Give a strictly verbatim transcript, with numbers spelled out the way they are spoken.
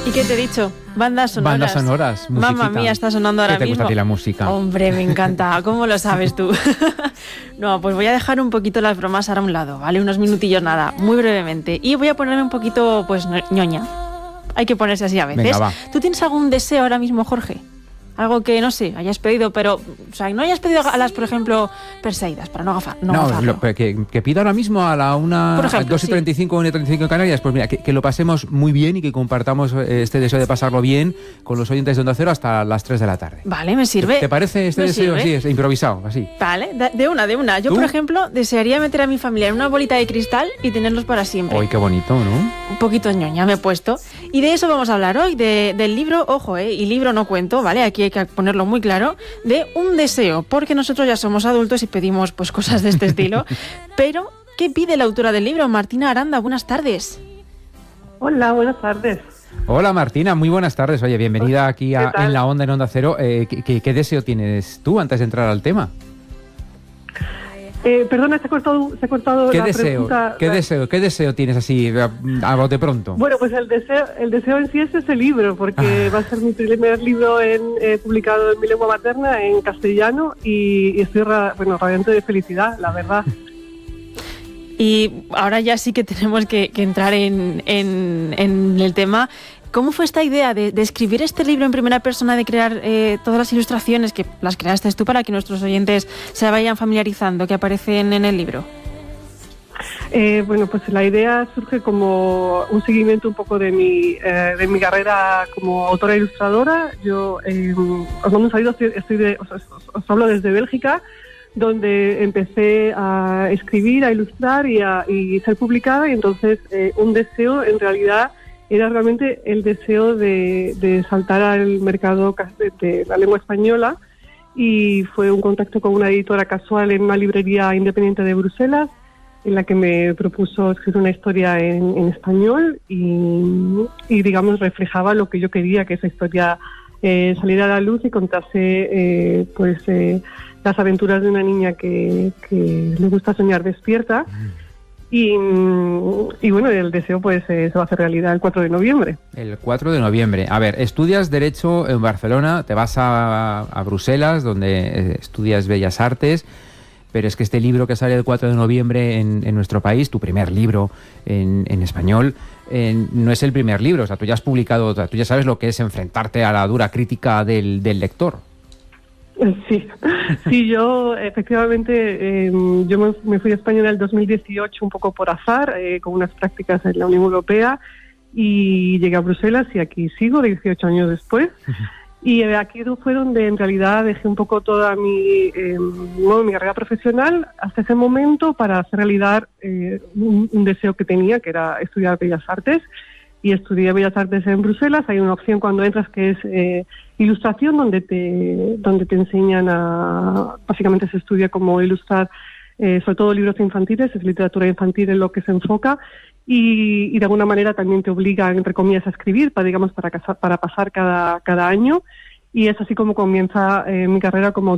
¿Y qué te he dicho? Bandas sonoras. Bandas sonoras, musiquita. Mamma mía, está sonando ahora mismo. ¿Qué te gusta a ti la música? Hombre, me encanta. ¿Cómo lo sabes tú? No, pues voy a dejar un poquito las bromas ahora a un lado, ¿vale? Unos minutillos nada, muy brevemente. Y voy a ponerme un poquito, pues, ñoña. Hay que ponerse así a veces. Venga, va. ¿Tú tienes algún deseo ahora mismo, Jorge? Algo que, no sé, hayas pedido, pero... O sea, no hayas pedido a las, por ejemplo, perseguidas, para no gafar. No, no lo, que, que pida ahora mismo a la una, por ejemplo, dos y treinta y cinco, una y treinta y cinco en Canarias, pues mira, que, que lo pasemos muy bien y que compartamos este deseo de pasarlo bien con los oyentes de Onda Cero hasta las tres de la tarde. Vale, me sirve. ¿Te, te parece este me deseo? Sirve. Sí, es improvisado, así. Vale, de una, de una. Yo, ¿Tú? por ejemplo, desearía meter a mi familia en una bolita de cristal y tenerlos para siempre. ¡Ay, qué bonito!, ¿no? Un poquito ñoña me he puesto. Y de eso vamos a hablar hoy, de, del libro, ojo, eh, y libro no cuento, ¿vale? Aquí hay que ponerlo muy claro, de un deseo, porque nosotros ya somos adultos y pedimos pues cosas de este estilo. Pero, ¿qué pide la autora del libro? Martina Aranda, buenas tardes. Hola, buenas tardes. Hola Martina, muy buenas tardes. Oye, bienvenida aquí a, en la Onda, en Onda Cero. Eh, ¿qué, qué, ¿Qué deseo tienes tú antes de entrar al tema? Eh, perdona, se ha cortado, se ha cortado ¿Qué la deseo, pregunta. ¿qué deseo, qué deseo tienes así a, a bote pronto? Bueno, pues el deseo, el deseo en sí es ese libro, porque ah. va a ser mi primer libro en, eh, publicado en mi lengua materna, en castellano, y, y estoy ra, bueno, radiante de felicidad, la verdad. Y ahora ya sí que tenemos que, que entrar en, en, en el tema. ¿Cómo fue esta idea de, de escribir este libro en primera persona, de crear eh, todas las ilustraciones que las creaste tú para que nuestros oyentes se vayan familiarizando, que aparecen en el libro? Eh, bueno, pues la idea surge como un seguimiento un poco de mi eh, de mi carrera como autora ilustradora. Yo, eh, os mando un saludo, estoy, estoy de, os, os, os hablo desde Bélgica, donde empecé a escribir, a ilustrar y a y ser publicada, y entonces eh, un deseo en realidad era realmente el deseo de, de saltar al mercado de la lengua española, y fue un contacto con una editora casual en una librería independiente de Bruselas, en la que me propuso escribir una historia en, en español y, y, digamos, reflejaba lo que yo quería, que esa historia eh, saliera a la luz y contase eh, pues eh, las aventuras de una niña que, que le gusta soñar despierta. Y, y bueno, el deseo pues eh, se va a hacer realidad el cuatro de noviembre. El cuatro de noviembre. A ver, estudias Derecho en Barcelona, te vas a, a Bruselas, donde estudias Bellas Artes, pero es que este libro que sale el cuatro de noviembre en, en nuestro país, tu primer libro en, en español, eh, no es el primer libro. O sea, tú ya has publicado, o sea, tú ya sabes lo que es enfrentarte a la dura crítica del, del lector. Sí, sí, yo efectivamente eh, yo me fui a España en el dos mil dieciocho un poco por azar, eh, con unas prácticas en la Unión Europea, y llegué a Bruselas y aquí sigo dieciocho años después. Y aquí fue donde en realidad dejé un poco toda mi, eh, bueno, mi carrera profesional hasta ese momento para hacer realidad eh, un, un deseo que tenía, que era estudiar Bellas Artes. Y estudié Bellas Artes en Bruselas. Hay una opción cuando entras que es eh, ilustración, donde te donde te enseñan a... Básicamente se estudia cómo ilustrar, eh, sobre todo libros infantiles, es literatura infantil en lo que se enfoca, y, y de alguna manera también te obliga, entre comillas, a escribir, para, digamos, para, para pasar cada, cada año. Y es así como comienza eh, mi carrera como